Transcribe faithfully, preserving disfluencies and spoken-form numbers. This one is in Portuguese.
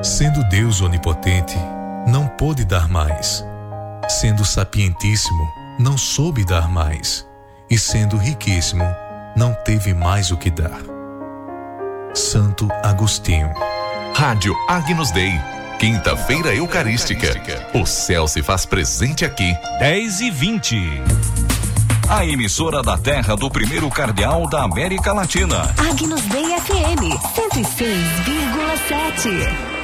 Sendo Deus onipotente, não pôde dar mais. Sendo sapientíssimo, não soube dar mais. E sendo riquíssimo, não teve mais o que dar. Santo Agostinho. Rádio Agnus Dei, quinta-feira eucarística. O céu se faz presente aqui. dez e vinte. A emissora da terra do primeiro cardeal da América Latina. Agnus Dei F M, cento e seis vírgula sete.